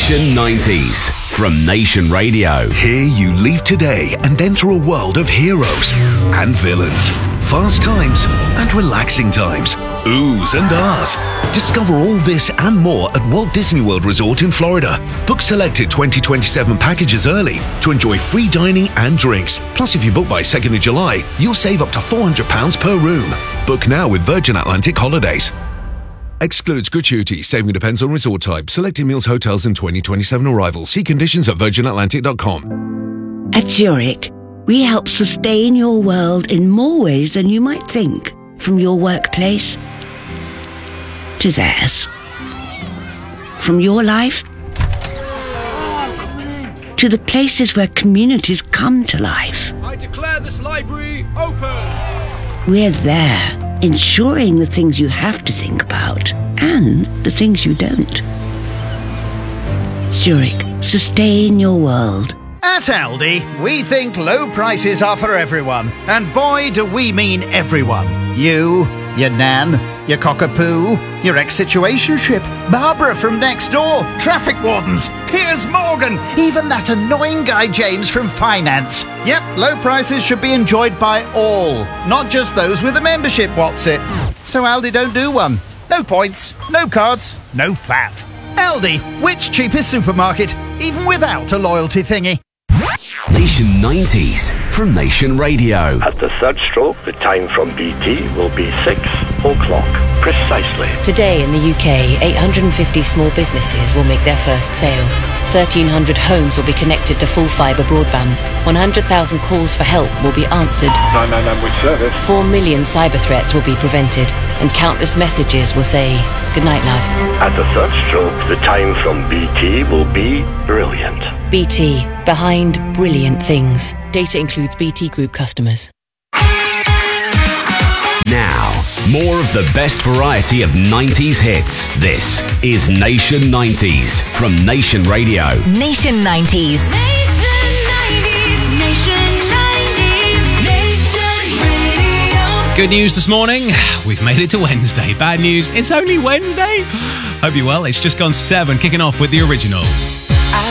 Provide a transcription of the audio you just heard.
Nation 90s from Nation Radio. Here you leave today and enter a world of heroes and villains, fast times and relaxing times, oohs and ahs. Discover all this and more at Walt Disney World Resort in Florida. Book selected 2027 packages early to enjoy free dining and drinks. Plus, if you book by 2nd of July, you'll save up to £400 per room. Book now with Virgin Atlantic Holidays. Excludes gratuity. Saving depends on resort type. Selected meals, hotels and 2027 arrivals. See conditions at virginatlantic.com. At Zurich, we help sustain your world in more ways than you might think. From your workplace to theirs. From your life to the places where communities come to life. I declare this library open. We're there, ensuring the things you have to think about and the things you don't. Zurich, sustain your world. At Aldi, we think low prices are for everyone. And boy, do we mean everyone. You, your nan, your cockapoo, your ex-situationship, Barbara from next door, traffic wardens, Piers Morgan, even that annoying guy James from finance. Yep, low prices should be enjoyed by all, not just those with a membership, what's it? So Aldi don't do one. No points, no cards, no faff. Aldi, which cheapest supermarket, even without a loyalty thingy. Nation 90s from Nation Radio. At the third stroke, the time from BT will be 6 o'clock precisely. Today in the UK, 850 small businesses will make their first sale. 1,300 homes will be connected to full fibre broadband. 100,000 calls for help will be answered. 999 which service? 4 million cyber threats will be prevented. And countless messages will say, "Good night, love." At the third stroke, the time from BT will be brilliant. BT, behind brilliant things. Data includes BT Group customers. Now, more of the best variety of 90s hits. This is Nation 90s from Nation Radio. Nation 90s. Nation 90s. Nation 90s. Nation Radio. Good news this morning. We've made it to Wednesday. Bad news, it's only Wednesday. Hope you're well. It's just gone 7, kicking off with the original.